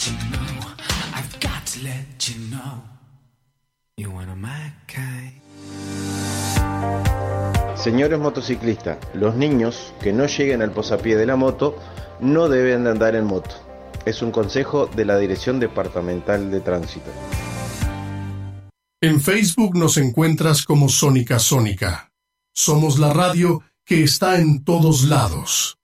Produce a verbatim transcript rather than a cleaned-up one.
you know, I've got to let you know, you're one of my kind. Señores motociclistas, los niños que no lleguen al posapié de la moto no deben de andar en moto. Es un consejo de la Dirección Departamental de Tránsito. En Facebook nos encuentras como Sónica Sónica. Somos la radio que está en todos lados.